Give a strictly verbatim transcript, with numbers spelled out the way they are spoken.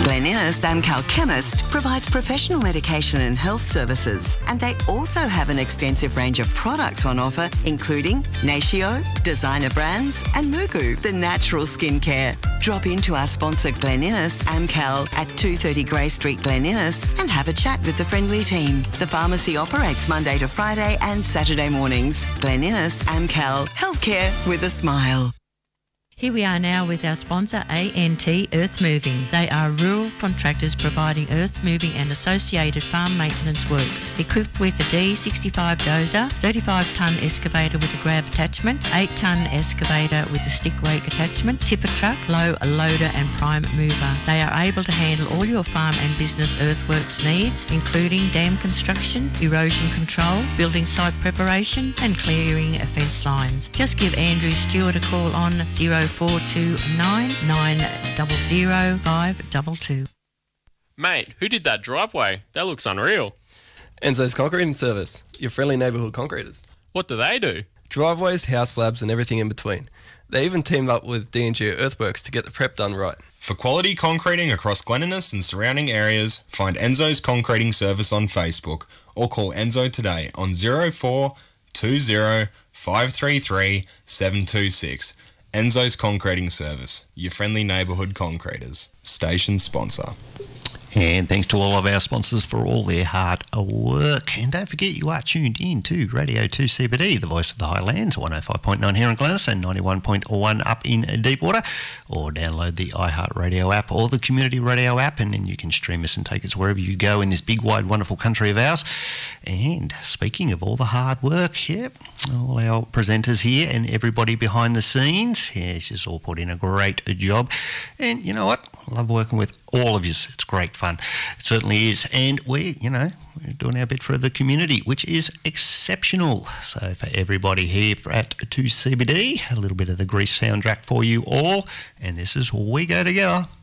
Glen Innes Amcal Chemist provides professional medication and health services, and they also have an extensive range of products on offer, including Natio, designer brands, and Mugu, the natural skincare. Drop into our sponsor Glen Innes Amcal at two thirty Grey Street, Glen Innes, and have a chat with the friendly team. The pharmacy operates Monday to Friday and Saturday mornings. Glen Innes Amcal, healthcare with a smile. Here we are now with our sponsor, A N T Earth Moving. They are rural contractors providing earth moving and associated farm maintenance works. Equipped with a D sixty-five dozer, thirty-five tonne excavator with a grab attachment, eight tonne excavator with a stick rake attachment, tipper truck, low loader and prime mover. They are able to handle all your farm and business earthworks needs, including dam construction, erosion control, building site preparation and clearing of fence lines. Just give Andrew Stewart a call on zero four two nine nine zero zero five two two. Mate, who did that driveway? That looks unreal. Enzo's Concreting Service, your friendly neighbourhood concreters. What do they do? Driveways, house slabs and everything in between. They even teamed up with D and G Earthworks to get the prep done right. For quality concreting across Glen Innes and surrounding areas, find Enzo's Concreting Service on Facebook or call Enzo today on zero four two zero five three three seven two six. Enzo's Concreting Service, your friendly neighbourhood concreters. Station sponsor. And thanks to all of our sponsors for all their hard work. And don't forget, you are tuned in to Radio two C B D, the voice of the Highlands, one oh five point nine here in Glen Innes and ninety-one point one up in Deepwater. Or download the iHeartRadio app or the Community Radio app, and then you can stream us and take us wherever you go in this big, wide, wonderful country of ours. And speaking of all the hard work, yep, all our presenters here and everybody behind the scenes, yeah, it's just all put in a great job. And you know what? I love working with all of you. It's great fun. It certainly is. And we, you know, we're doing our bit for the community, which is exceptional. So for everybody here at two C B D, a little bit of the Grease soundtrack for you all. And this is We Go Together.